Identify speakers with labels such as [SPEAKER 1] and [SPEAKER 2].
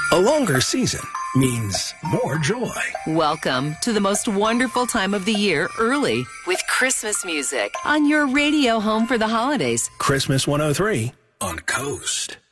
[SPEAKER 1] A longer season means more joy.
[SPEAKER 2] Welcome to the most wonderful time of the year early with Christmas music on your radio home for the holidays.
[SPEAKER 1] Christmas 103 on Coast.